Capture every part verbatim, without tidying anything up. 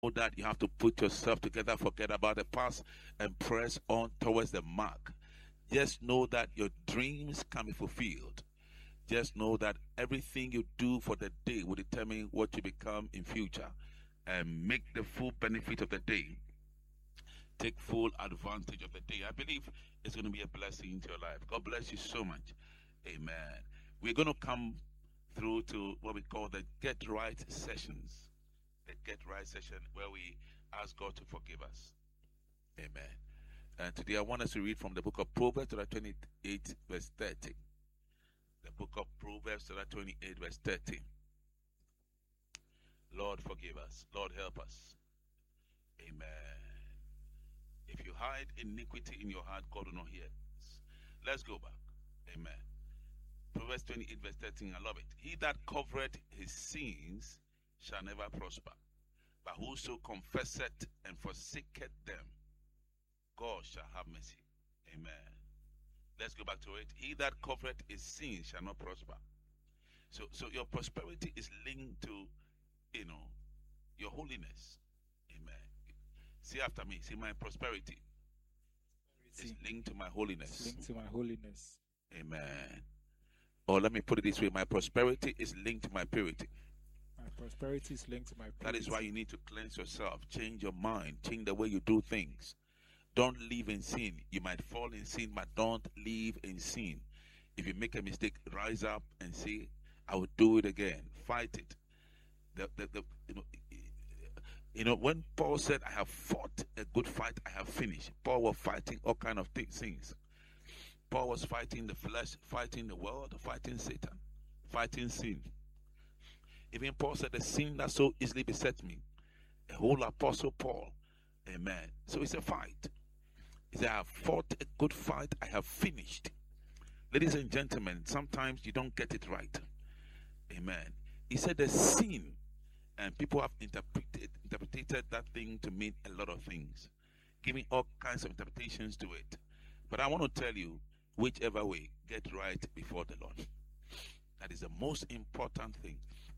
that you have to put yourself together, forget about the past, and press on towards the mark. Just know that your dreams can be fulfilled. Just know that everything you do for the day will determine what you become in future. And make the full benefit of the day. Take full advantage of the day. I believe it's going to be a blessing to your life. God bless you so much. Amen. We're going to come through to what we call the Get Right sessions. The Get Right session where we ask God to forgive us. Amen. And today I want us to read from the book of Proverbs, chapter twenty-eight, verse thirty. The book of Proverbs, chapter twenty-eight, verse thirty. Lord, forgive us. Lord, help us. Amen. If you hide iniquity in your heart, God will not hear it. Let's go back. Amen. Proverbs twenty-eight, verse thirteen. I love it. He that covereth his sins shall never prosper, but whoso confesseth and forsaketh them, God shall have mercy. Amen. Let's go back to it. He that covereth his sins shall not prosper. So, so your prosperity is linked to, you know, your holiness. Amen. See after me. See, my prosperity is linked to my holiness. It's linked to my holiness. Amen. Or let me put it this way: my prosperity is linked to my purity. My prosperity is linked to my purity. That is why you need to cleanse yourself, change your mind, change the way you do things. Don't live in sin. You might fall in sin, but don't live in sin. If you make a mistake, rise up and say, I will do it again. Fight it. The, the, the, you know, you know, when Paul said, I have fought a good fight, I have finished. Paul was fighting all kind of things. Paul was fighting the flesh, fighting the world, fighting Satan, fighting sin. Even Paul said, the sin that so easily besets me. A whole apostle Paul. Amen. So it's a fight. He said, I have fought a good fight, I have finished. Ladies and gentlemen, sometimes you don't get it right. Amen. He said the sin, and people have interpreted interpreted that thing to mean a lot of things, giving all kinds of interpretations to it. But I want to tell you, whichever way, get right before the Lord. That is the most important thing.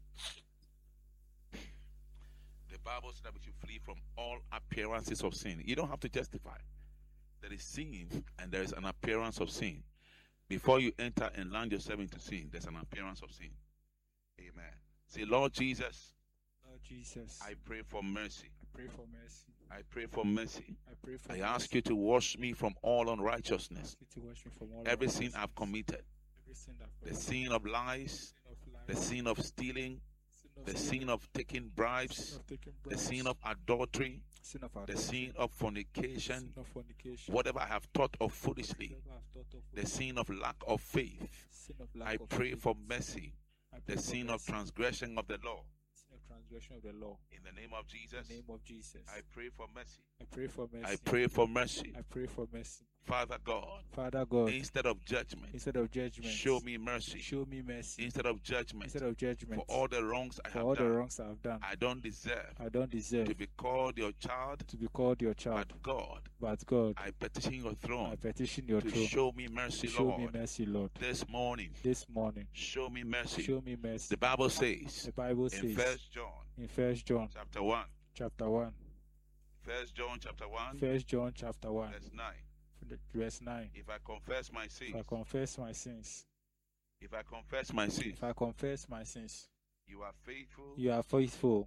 The Bible says that we should flee from all appearances of sin. You don't have to justify. There is sin and there is an appearance of sin. Before you enter and land yourself into sin, there's an appearance of sin. Amen. Say, Lord Jesus, Lord Jesus, I pray for mercy. I pray for mercy. I pray for mercy. I pray for I mercy. ask you to wash me from all unrighteousness. Ask you to wash me from all Every sin unrighteousness. I've committed. Every sin I've The committed. sin of lies, Sin of lies, the sin of stealing, sin of the stealing, sin of taking sin bribes, of taking the bribes, sin of adultery, sin of the adultery, sin of fornication, sin of fornication, whatever I have thought of foolishly, whatever I've thought of, the sin of lack of faith. sin of lack I of pray faith, for mercy, I pray the for sin of mercy, transgression of the law. sin of transgression of the law. In the name of Jesus, In the name of Jesus, I pray for mercy. I pray for mercy. I pray for mercy. I pray for mercy. Father God, Father God, instead of judgment, instead of judgment, show me mercy. show me mercy. Instead of judgment, Instead of judgment, for all the wrongs I for have all the done, wrongs I have done, I don't deserve I don't deserve to be called your child, to be called your child. but God, But God, I petition your I throne petition your to throne. show me mercy, Show me Lord. mercy, Lord. This morning, This morning, show me mercy. show me mercy. The Bible says The Bible in says First John in First John chapter one, chapter one, First John chapter one, First John chapter one, verse nine. verse nine. If I confess my If sins, I confess my sins, if I confess my sins, if I confess my sins, you are faithful, you are faithful.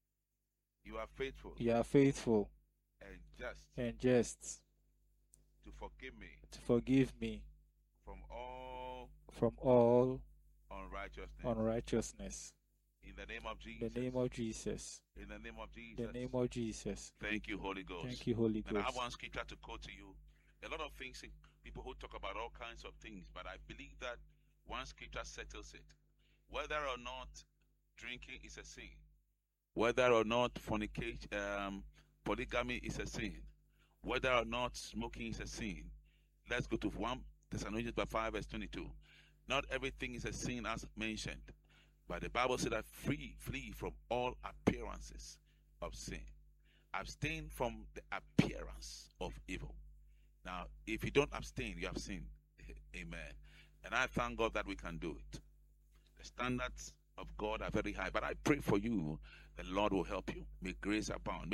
you are faithful You are faithful and just and just to forgive me to forgive me from all from all unrighteousness. unrighteousness. In the name of In Jesus. the name of Jesus. In the name of In Jesus. the name of Jesus. Thank you, Holy Ghost. Thank you, Holy And I have Ghost. one scripture to quote to you. A lot of things, people who talk about all kinds of things, but I believe that one scripture settles it. Whether or not drinking is a sin, whether or not fornication, um, polygamy is a sin, whether or not smoking is a sin. Let's go to First Thessalonians five, verse twenty-two. Not everything is a sin as mentioned, but the Bible said that free, flee from all appearances of sin. Abstain from the appearance of evil. Now, if you don't abstain, you have sinned. Amen. And I thank God that we can do it. The standards of God are very high, but I pray for you, the Lord will help you. May grace abound.